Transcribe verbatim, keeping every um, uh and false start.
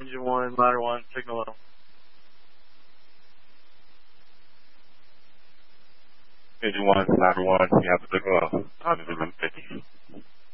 Engine one, ladder one, signal low. Engine one, ladder one, you have the signal low. one hundred fifty.